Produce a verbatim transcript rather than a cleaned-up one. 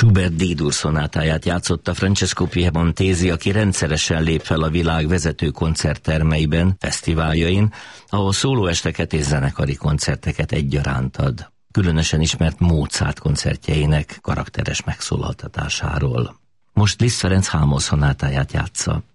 Schubert D-dur szonátáját játszotta Francesco Piemontesi, aki rendszeresen lép fel a világ vezető koncerttermeiben, fesztiváljain, ahol szólóesteket és zenekari koncerteket egyaránt ad. Különösen ismert Mozart koncertjeinek karakteres megszólaltatásáról. Most Liszt Ferenc Hámos szonátáját játsza.